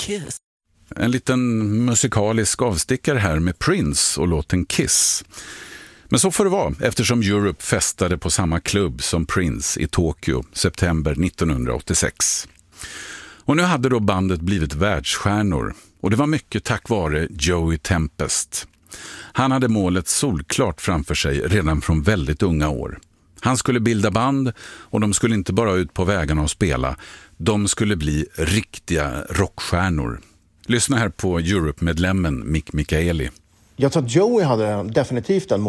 Kiss. En liten musikalisk avstickare här med Prince och låten Kiss. Men så får det vara, eftersom Europe festade på samma klubb som Prince i Tokyo, september 1986. Och nu hade då bandet blivit världsstjärnor, och det var mycket tack vare Joey Tempest. Han hade målet solklart framför sig redan från väldigt unga år. Han skulle bilda band, och de skulle inte bara ut på vägarna och spela, de skulle bli riktiga rockstjärnor. Lyssna här på Europe-medlemmen Mick Michaeli. Jag tror att Joey hade definitivt den